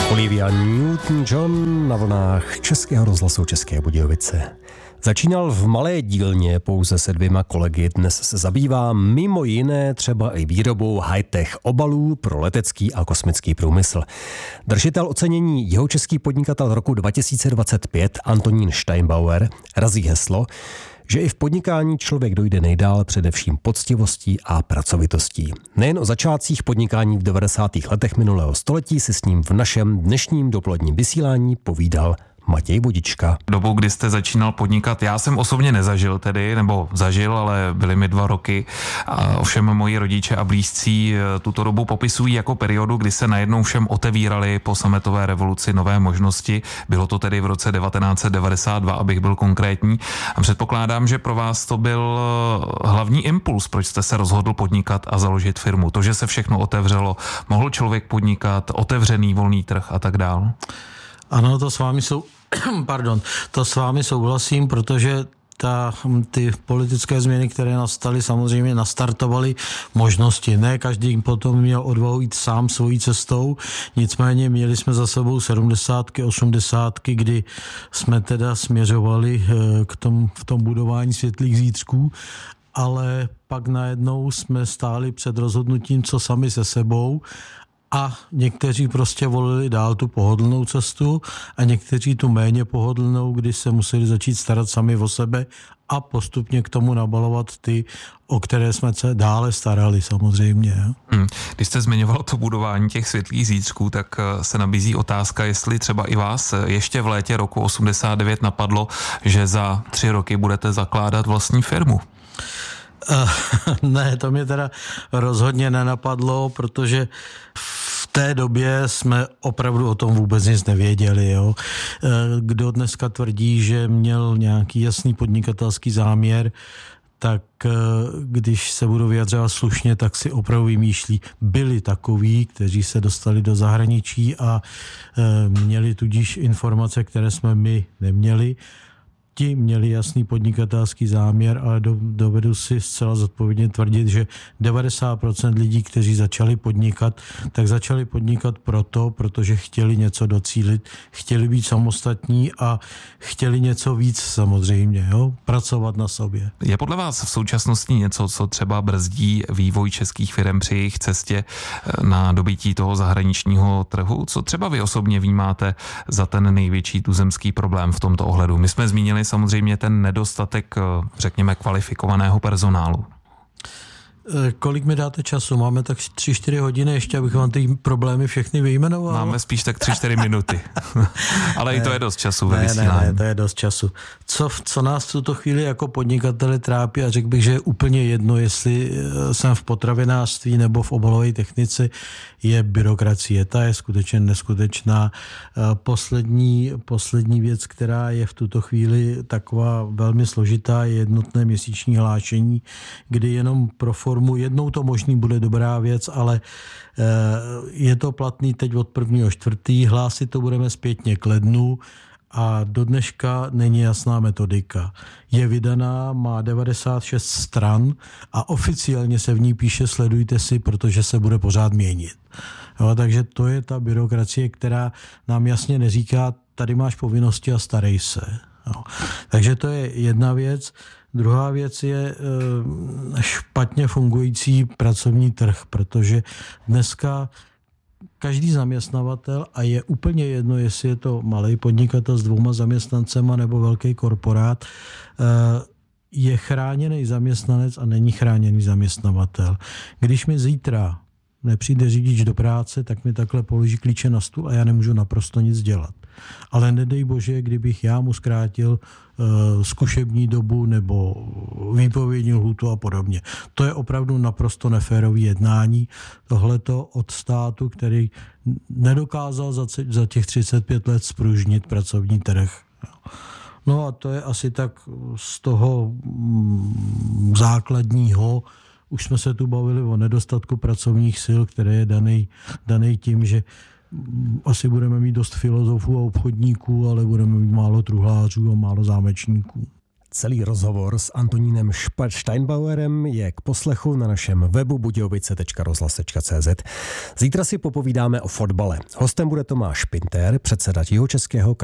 Olivia Newton-John na vlnách Českého rozhlasu České Budějovice. Začínal v malé dílně pouze se 2 kolegy, dnes se zabývá mimo jiné třeba i výrobou high-tech obalů pro letecký a kosmický průmysl. Držitel ocenění jihočeský podnikatel roku 2025 Antonín Steinbauer razí heslo, že i v podnikání člověk dojde nejdál především poctivostí a pracovitostí. Nejen o začátcích podnikání v 90. letech minulého století si s ním v našem dnešním dopoledním vysílání povídal Matěj Vodička. Dobou, kdy jste začínal podnikat, já jsem osobně nezažil tedy, nebo zažil, ale byly mi 2 roky. A ovšem moji rodiče a blízcí tuto dobu popisují jako periodu, kdy se najednou všem otevíraly po sametové revoluci nové možnosti. Bylo to tedy v roce 1992, abych byl konkrétní. A předpokládám, že pro vás to byl hlavní impuls, proč jste se rozhodl podnikat a založit firmu. To, že se všechno otevřelo, mohl člověk podnikat, otevřený volný trh a tak dál. Ano, to s vámi souhlasím, protože ty politické změny, které nastaly, samozřejmě nastartovaly možnosti. Ne každý potom měl odvahu jít sám svojí cestou, nicméně měli jsme za sebou 70, 80, kdy jsme teda směřovali v tom budování světlých zítřků, ale pak najednou jsme stáli před rozhodnutím, co sami se sebou, a někteří prostě volili dál tu pohodlnou cestu a někteří tu méně pohodlnou, kdy se museli začít starat sami o sebe a postupně k tomu nabalovat ty, o které jsme se dále starali samozřejmě. Když jste zmiňoval to budování těch světlých zítřků, tak se nabízí otázka, jestli třeba i vás ještě v létě roku 89 napadlo, že za 3 roky budete zakládat vlastní firmu. Ne, to mě teda rozhodně nenapadlo, protože v té době jsme opravdu o tom vůbec nic nevěděli. Jo. Kdo dneska tvrdí, že měl nějaký jasný podnikatelský záměr, tak když se budu vyjadřovat slušně, tak si opravdu vymýšlí. Byli takoví, kteří se dostali do zahraničí a měli tudíž informace, které jsme my neměli. Ti měli jasný podnikatelský záměr, ale dovedu si zcela zodpovědně tvrdit, že 90% lidí, kteří začali podnikat, tak začali podnikat protože chtěli něco docílit, chtěli být samostatní a chtěli něco víc samozřejmě, jo? Pracovat na sobě. Je podle vás v současnosti něco, co třeba brzdí vývoj českých firem při jejich cestě na dobytí toho zahraničního trhu? Co třeba vy osobně vnímáte za ten největší tuzemský problém v tomto ohledu? My jsme zmínili samozřejmě ten nedostatek, řekněme, kvalifikovaného personálu. Kolik mi dáte času? Máme tak 3-4 hodiny ještě, abych vám ty problémy všechny vyjmenoval? Máme spíš tak 3-4 minuty. Ale i to je dost času ve vysílání. Ne, to je dost času. Co nás v tuto chvíli jako podnikatele trápí, a řekl bych, že je úplně jedno, jestli jsem v potravinářství nebo v obalové technice, je byrokracie. Ta je skutečně neskutečná. Poslední věc, která je v tuto chvíli taková velmi složitá, je jednotné měsíční hlášení, kdy jenom pro formu, jednou to možný bude dobrá věc, ale je to platný teď od 1.4. Hlásit to budeme zpětně k lednu a do dneška není jasná metodika. Je vydaná, má 96 stran a oficiálně se v ní píše sledujte si, protože se bude pořád měnit. Jo, takže to je ta byrokracie, která nám jasně neříká, tady máš povinnosti a starej se. Jo. Takže to je jedna věc. Druhá věc je špatně fungující pracovní trh, protože dneska každý zaměstnavatel, a je úplně jedno, jestli je to malý podnikatel s 2 zaměstnancema nebo velký korporát, je chráněný zaměstnanec a není chráněný zaměstnavatel. Když mi zítra nepřijde řidič do práce, tak mi takhle položí klíče na stůl a já nemůžu naprosto nic dělat. Ale nedej bože, kdybych já mu zkrátil zkušební dobu nebo výpovědní lhůtu a podobně. To je opravdu naprosto neférový jednání. Tohleto od státu, který nedokázal za těch 35 let spružnit pracovní trh. No a to je asi tak z toho základního. Už jsme se tu bavili o nedostatku pracovních sil, které je daný tím, že asi budeme mít dost filozofů a obchodníků, ale budeme mít málo truhlářů a málo zámečníků. celý rozhovor s Antonínem Steinbauerem je k poslechu na našem webu budějovice.rozhlas.cz. Zítra si popovídáme o fotbale. Hostem bude Tomáš Pinter, předseda Jihočeského